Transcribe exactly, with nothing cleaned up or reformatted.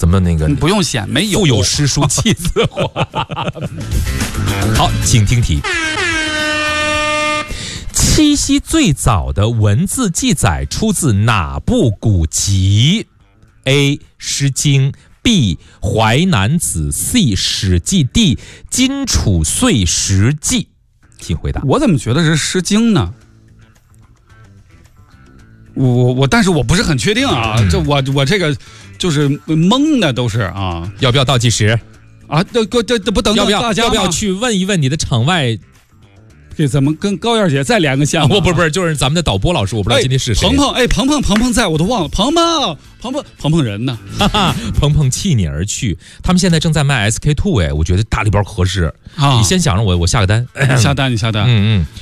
怎么那个不用显，没有腹有诗书气自华。好，请听题。七夕最早的文字记载出自哪部古籍 ？A. 诗经 B. 淮南子 C. 史记 D. 荆楚岁时记。请回答。 我怎么觉得是《诗经》呢？我我我，但是我不是很确定啊。嗯、这我我这个就是蒙的都是啊。 要不要倒计时？ 啊，这这这不等等要不要大家要不要去问一问你的场外？ 给咱们跟高燕姐再连个线、啊？ 不不不是，就是咱们的导播老师，我不知道今天是谁。 鹏鹏，哎，鹏鹏鹏鹏在我都忘了，鹏鹏鹏鹏鹏鹏人呢？ 哈哈，鹏鹏弃你而去。他们现在正在卖 S K two， 哎，我觉得大礼包合适。啊、你先想着我，我下个单。 下单，你下单。 嗯嗯。